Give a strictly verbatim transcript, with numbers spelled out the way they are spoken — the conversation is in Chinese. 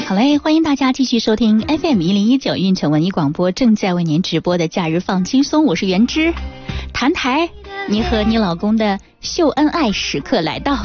好嘞，欢迎大家继续收听 F M 一零一九运城文艺广播，正在为您直播的假日放轻松，我是袁之。谈台，你和你老公的秀恩爱时刻来到。